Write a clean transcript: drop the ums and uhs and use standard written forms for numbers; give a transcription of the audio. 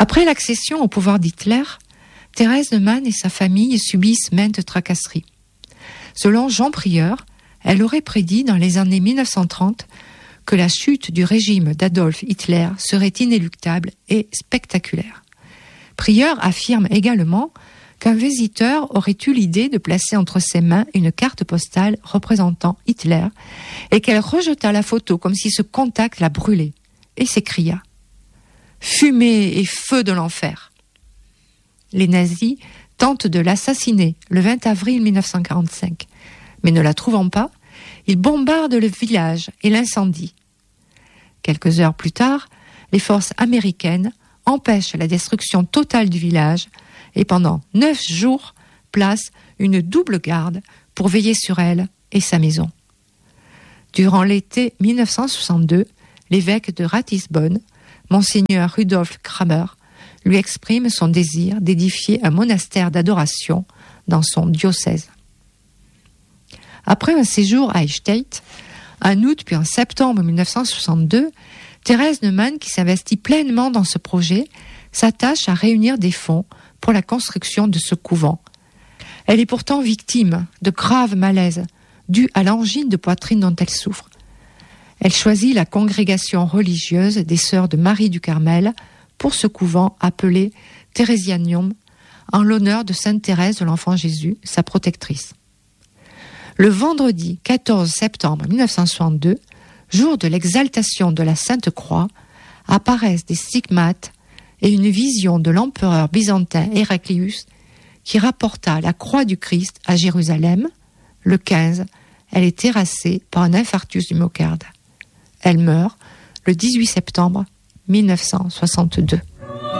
Après l'accession au pouvoir d'Hitler, Thérèse Neumann et sa famille subissent maintes tracasseries. Selon Jean Prieur, elle aurait prédit dans les années 1930 que la chute du régime d'Adolf Hitler serait inéluctable et spectaculaire. Prieur affirme également qu'un visiteur aurait eu l'idée de placer entre ses mains une carte postale représentant Hitler et qu'elle rejeta la photo comme si ce contact la brûlait et s'écria « Fumée et feu de l'enfer !» Les nazis tentent de l'assassiner le 20 avril 1945, mais ne la trouvant pas, ils bombardent le village et l'incendient. Quelques heures plus tard, les forces américaines empêchent la destruction totale du village et pendant 9 jours placent une double garde pour veiller sur elle et sa maison. Durant l'été 1962, l'évêque de Ratisbonne, Monseigneur Rudolf Kramer, lui exprime son désir d'édifier un monastère d'adoration dans son diocèse. Après un séjour à Eichstätt, en août puis en septembre 1962, Thérèse Neumann, qui s'investit pleinement dans ce projet, s'attache à réunir des fonds pour la construction de ce couvent. Elle est pourtant victime de graves malaises dus à l'angine de poitrine dont elle souffre. Elle choisit la congrégation religieuse des Sœurs de Marie du Carmel pour ce couvent appelé Theresianum, en l'honneur de Sainte Thérèse de l'Enfant Jésus, sa protectrice. Le vendredi 14 septembre 1962, jour de l'exaltation de la Sainte Croix, apparaissent des stigmates et une vision de l'empereur byzantin Héraclius qui rapporta la croix du Christ à Jérusalem. Le 15, elle est terrassée par un infarctus du myocarde. Elle meurt le 18 septembre 1962.